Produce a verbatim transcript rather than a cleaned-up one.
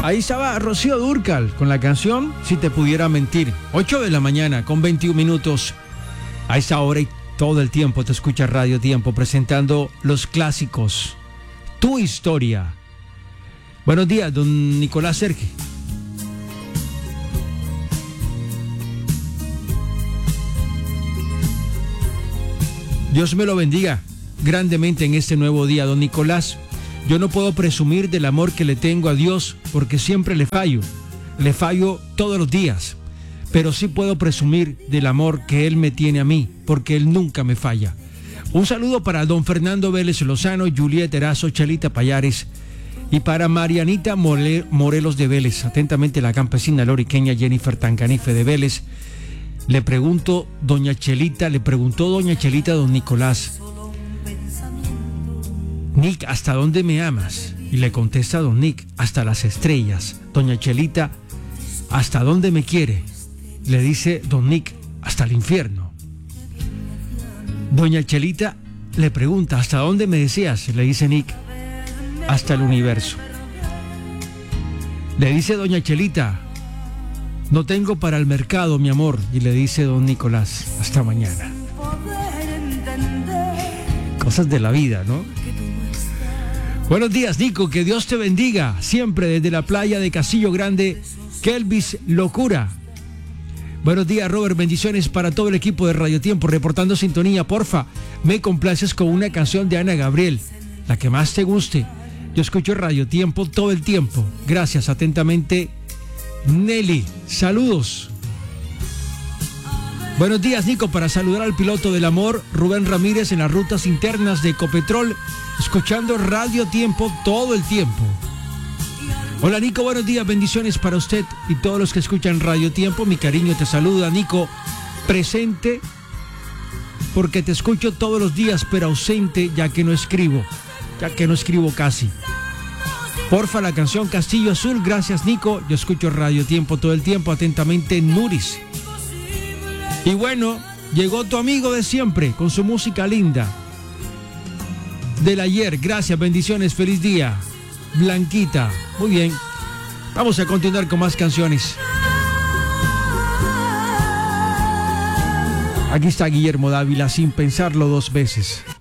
Ahí estaba Rocío Dúrcal con la canción Si te pudiera mentir. ocho de la mañana con veintiún minutos. A esa hora y todo el tiempo te escucha Radio Tiempo presentando los clásicos. Tu historia. Buenos días, don Nicolás Serge. Dios me lo bendiga grandemente en este nuevo día, don Nicolás. Yo no puedo presumir del amor que le tengo a Dios porque siempre le fallo. Le fallo todos los días. Pero sí puedo presumir del amor que Él me tiene a mí porque Él nunca me falla. Un saludo para don Fernando Vélez Lozano, Julieta Erazo, Chelita Payares y para Marianita More- Morelos de Vélez. Atentamente la campesina loriqueña Jennifer Tancanife de Vélez. Le pregunto, doña Chelita, le preguntó doña Chelita a don Nicolás: Nick, ¿hasta dónde me amas? Y le contesta don Nick: hasta las estrellas. Doña Chelita: ¿hasta dónde me quiere? Le dice don Nick: hasta el infierno. Doña Chelita le pregunta: ¿hasta dónde me deseas? Le dice Nick: hasta el universo. Le dice doña Chelita: no tengo para el mercado, mi amor. Y le dice don Nicolás: hasta mañana. Cosas de la vida, ¿no? Buenos días, Nico, que Dios te bendiga. Siempre desde la playa de Castillo Grande, Kelvis Locura. Buenos días, Robert, bendiciones para todo el equipo de Radio Tiempo, reportando sintonía. Porfa, me complaces con una canción de Ana Gabriel, la que más te guste. Yo escucho Radio Tiempo todo el tiempo. Gracias, atentamente, Nelly. Saludos. Buenos días, Nico, para saludar al piloto del amor, Rubén Ramírez, en las rutas internas de Ecopetrol, escuchando Radio Tiempo todo el tiempo. Hola, Nico, buenos días, bendiciones para usted y todos los que escuchan Radio Tiempo. Mi cariño te saluda, Nico, presente porque te escucho todos los días, pero ausente ya que no escribo, ya que no escribo casi. Porfa, la canción Castillo Azul. Gracias, Nico, yo escucho Radio Tiempo todo el tiempo. Atentamente, Nuris. Y bueno, llegó tu amigo de siempre con su música linda del ayer. Gracias, bendiciones, feliz día, Blanquita. Muy bien, vamos a continuar con más canciones. Aquí está Guillermo Dávila, Sin pensarlo dos veces.